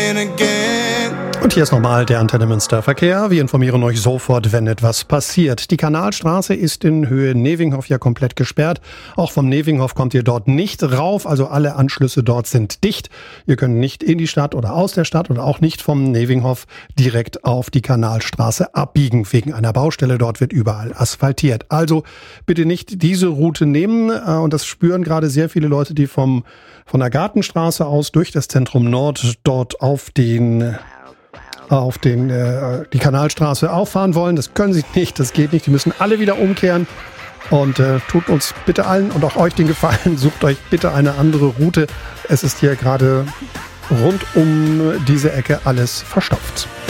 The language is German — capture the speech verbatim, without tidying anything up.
begin again. Und hier ist nochmal der Antenne Münster Verkehr. Wir informieren euch sofort, wenn etwas passiert. Die Kanalstraße ist in Höhe Nevinghof ja komplett gesperrt. Auch vom Nevinghof kommt ihr dort nicht rauf. Also alle Anschlüsse dort sind dicht. Ihr könnt nicht in die Stadt oder aus der Stadt oder auch nicht vom Nevinghof direkt auf die Kanalstraße abbiegen. Wegen einer Baustelle dort wird überall asphaltiert. Also bitte nicht diese Route nehmen. Und das spüren gerade sehr viele Leute, die vom von der Gartenstraße aus durch das Zentrum Nord dort auf den auf den, äh, die Kanalstraße auffahren wollen. Das können sie nicht, das geht nicht. Die müssen alle wieder umkehren. Und äh, tut uns bitte allen und auch euch den Gefallen, sucht euch bitte eine andere Route. Es ist hier gerade rund um diese Ecke alles verstopft.